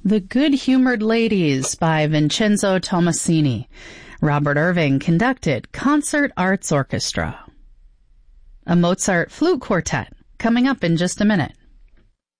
The Good-Humored Ladies by Vincenzo Tomasini. Robert Irving conducted Concert Arts Orchestra. A Mozart Flute Quartet, coming up in just a minute.